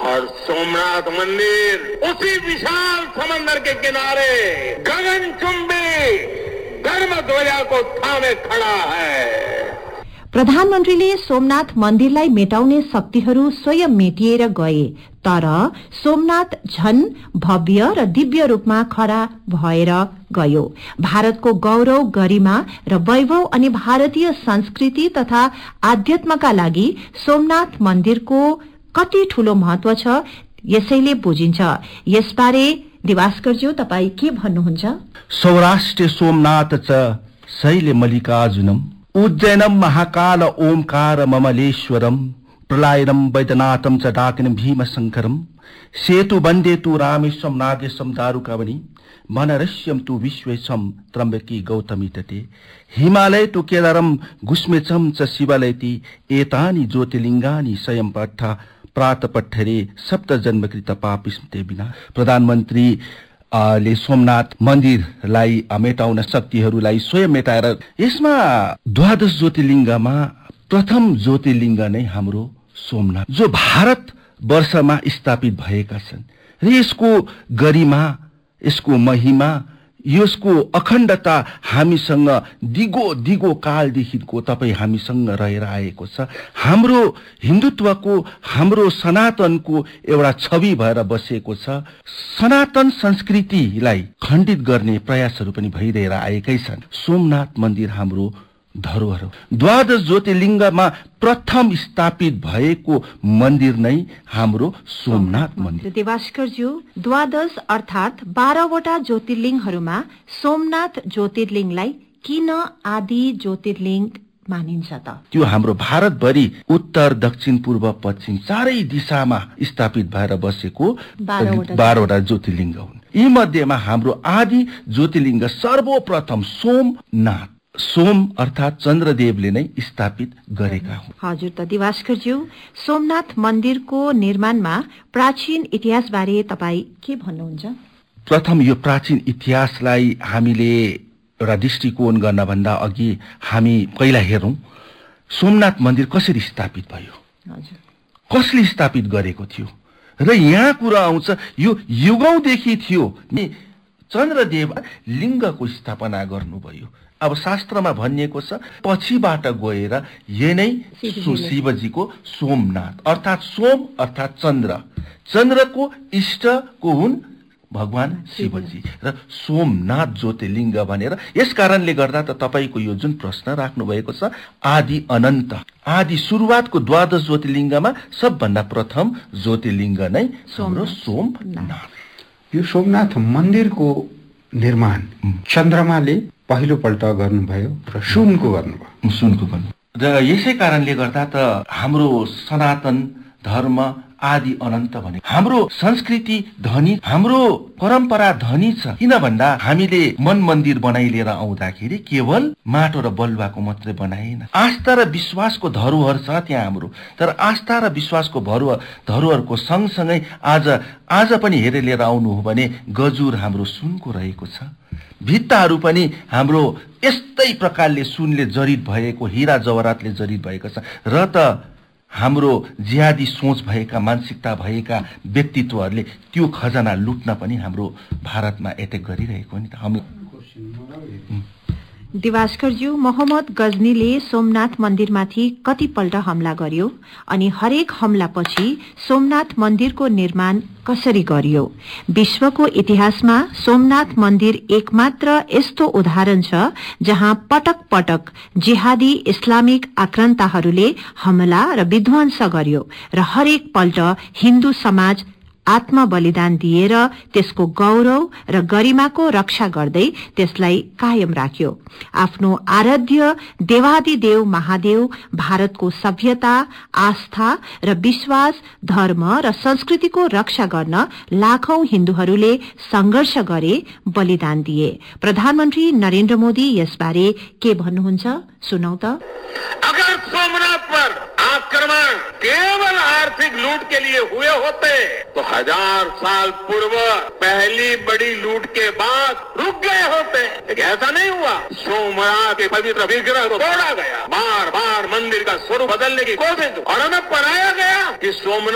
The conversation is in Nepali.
और सोमनाथ मंदिर उसी विशाल समंदर के किनारे गगनचुंबी धर्म ध्वजा को थामे खड़ा है। प्रधानमन्त्रीले सोमनाथ मन्दिरलाई मेटाउने शक्तिहरू स्वयं मेटिएर गए, तर सोमनाथ झन भव्य र दिव्य रूपमा खड़ा भएर गयो। भारतको गौरव, गरिमा र वैभव अनि भारतीय संस्कृति तथा आध्यात्मका लागि सोमनाथ मन्दिरको कति ठूलो महत्व छ यसैले बुझिन्छ। यसबारे दिवास्करज्यू तपाई के भन्नुहुन्छ? सौराष्ट्र सोमनाथ च शैल मल्लिकार्जुनम उज्जैनम महाकाल ओमकार ममलेश्वरम प्रलयनम वैद्यनाथम च डाकिनम भीमशंकरम सेतु वंदे तु रामेश्वरम नागेशम दारुकावनी मनरस्यम तु विश्वेशम त्र्यंबकी गौतमी तटे हिमालय तु केदारम गुस्मेचम च शिवालयति एतानि ज्योतिर्लिंगानि स्वयं पट्ठ प्रातपठरे सप्त जन्मकृत पापिस्मते बिना। प्रधानमन्त्री ले सोमनाथ मन्दिरलाई मेटाउन शक्तिहरूलाई स्वयं मेटाएर यसमा 12 ज्योतिर्लिङ्गमा प्रथम ज्योतिर्लिङ्ग नै हाम्रो सोमनाथ, जो भारत वर्षमा स्थापित भएका छन् र यसको गरिमा, यसको महिमा, यसको अखण्डता हामीसँग दिगो कालदेखिको तपाई हामीसँग रहेर आएको छ। हाम्रो हिन्दुत्वको, हाम्रो सनातनको एउटा छवि भएर बसेको छ। सनातन संस्कृतिलाई खण्डित गर्ने प्रयासहरू पनि भइरहेर आएकै छन्। सोमनाथ मन्दिर हाम्रो धरोहर हो। 12 ज्योतिर्लिङ्गमा प्रथम स्थापित भएको मन्दिर नै हाम्रो सोमनाथ मन्दिर। देवास्करज्यू, 12 अर्थात 12 वटा ज्योतिर्लिङ्गहरूमा सोमनाथ ज्योतिर्लिङ्गलाई किन आदि ज्योतिर्लिङ्ग मानिन्छ त? त्यो हाम्रो भारतभरि उत्तर, दक्षिण, पूर्व, पश्चिम चारै दिशामा स्थापित भएर बसेको 12 वटा ज्योतिर्लिङ्ग हुन्। यी मध्येमा हाम्रो आदि ज्योतिर्लिङ्ग सर्वप्रथम सोमनाथ, सोम अर्थात चन्द्रदेवले नै स्थापित गरेका हुन्। हजुर त दिवास्करज्यू, सोमनाथ मन्दिरको निर्माणमा प्राचीन इतिहास बारे तपाई के भन्नुहुन्छ? प्रथम यो प्राचीन इतिहासलाई हामीले एउटा दृष्टिकोण गर्न भन्दा अघि हामी पहिला हेरौं सोमनाथ मन्दिर कसरी स्थापित भयो, कसले स्थापित गरेको थियो। र यहाँ कुरा आउँछ यो युगौंदेखि थियो। चन्द्रदेव लिङ्गको स्थापना गर्नुभयो। अब शास्त्रमा भनिएको छ पछिबाट गएर यही नै शिवजीको सोमनाथ अर्थात सोम अर्थात चन्द्र, चन्द्रको इष्टको हुन् भगवान शिवजी र सोमनाथ ज्योतिर्लिङ्ग भनेर। यस कारणले गर्दा त तपाईको यो जुन प्रश्न राख्नु भएको छ आदि अनन्त, आदि सुरुवातको 12 ज्योतिर्लिङ्गमा सबभन्दा प्रथम ज्योतिर्लिङ्ग नै हाम्रो सोमनाथ। यो सोमनाथ मन्दिरको निर्माण चन्द्रमाले पहिलो पल्ट गर्नुभयो र सुनको गर्नुभयो। र यसै कारणले गर्दा त हाम्रो सनातन धर्म आदि अनन्त भने हाम्रो संस्कृति धनी, हाम्रो परम्परा धनी छ। किन भन्दा हामीले मन मन्दिर बनाइलिएर आउँदाखेरि केवल माटो र बलुवाको मात्रै बनाएन, आस्था र विश्वासको धरोहर छ त्यहाँ हाम्रो। तर आस्था र विश्वासको धरोहरको सँगसँगै आज पनि हेरेर लिएर आउनु हो भने गजुर हाम्रो सुनको रहेको छ। भित्ताहरू पनि हाम्रो यस्तै प्रकारले सुनले जडित भएको, हीरा जवाहरातले जडित भएको छ। र त हाम्रो जिहादी सोच भएका, मानसिकता भएका व्यक्तित्वहरूले त्यो खजाना लुट्न पनि हाम्रो भारतमा एटेक गरिरहेको नि त। दिवास्करज्यू, मोहम्मद गजनीले सोमनाथ मन्दिरमाथि कतिपल्ट हमला गर्यो अनि हरेक हमलापछि सोमनाथ मन्दिरको निर्माण कसरी गरियो? विश्वको इतिहासमा सोमनाथ मन्दिर एकमात्र यस्तो उदाहरण छ जहाँ पटक पटक जिहादी इस्लामिक आक्रान्ताहरूले हमला र विध्वंस गर्यो र हरेक पल्ट हिन्दू समाज आत्म बलिदान दिएर त्यसको गौरव र गरिमाको रक्षा गर्दै त्यसलाई कायम राख्यो। आफ्नो आराध्य देवादिदेव महादेव भारतको सभ्यता, आस्था र विश्वास, धर्म र संस्कृतिको रक्षा गर्न लाखौं हिन्दूहरूले संघर्ष गरे, बलिदान दिए। प्रधानमन्त्री नरेन्द्र मोदी यसबारे के भन्नुहुन्छ सुनौ त। अगर सोमनाथ पर आक्रमण केवल आर्थिक लूट के लिए हुए होते तो 1000 साल पूर्व पहली बड़ी लूट के बाद रुक गए होते। लेकिन ऐसा नहीं हुआ। सोमनाथ के पवित्र विग्रह को तोड़ा गया, बार बार मंदिर का स्वरूप बदलने की कोशिश और हमें बनाया गया कि सोमनाथ